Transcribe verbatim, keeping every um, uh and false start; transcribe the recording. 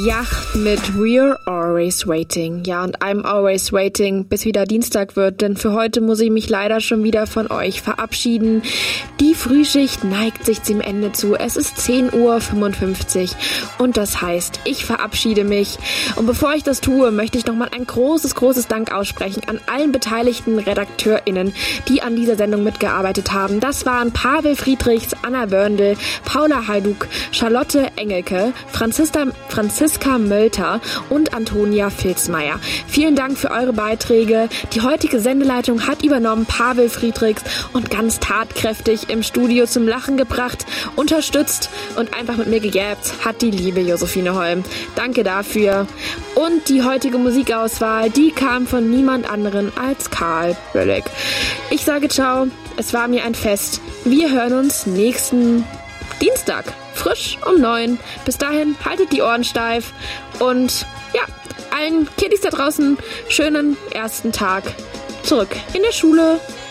Yacht mit We're Always Waiting. Ja, und I'm always waiting, bis wieder Dienstag wird, denn für heute muss ich mich leider schon wieder von euch verabschieden. Die Frühschicht neigt sich dem Ende zu. Es ist zehn Uhr fünfundfünfzig und das heißt, ich verabschiede mich. Und bevor ich das tue, möchte ich nochmal ein großes, großes Dank aussprechen an allen beteiligten RedakteurInnen, die an dieser Sendung mitgearbeitet haben. Das waren Pavel Friedrichs, Anna Wörndl, Paula Hajduk, Charlotte Engelke, Franziska, Franziska Mölter und Antonia Filzmeier. Vielen Dank für eure Beiträge. Die heutige Sendeleitung hat übernommen Pavel Friedrichs und ganz tatkräftig im Studio zum Lachen gebracht, unterstützt und einfach mit mir gegabt hat die liebe Josephine Holm. Danke dafür. Und die heutige Musikauswahl, die kam von niemand anderen als Karl Böllig. Ich sage ciao, es war mir ein Fest. Wir hören uns nächsten Dienstag, frisch um neun. Bis dahin, haltet die Ohren steif und ja, allen Kiddies da draußen schönen ersten Tag zurück in der Schule.